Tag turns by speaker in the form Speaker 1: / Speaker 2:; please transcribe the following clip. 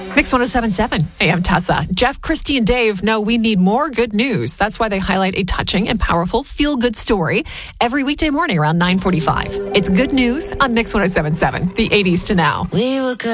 Speaker 1: Mix 107.7 AM Tessa. Jeff, Christy, and Dave know we need more good news. That's why they highlight a touching and powerful feel-good story every weekday morning around 9:45. It's good news on Mix 107.7, the 80s to now.
Speaker 2: We were good.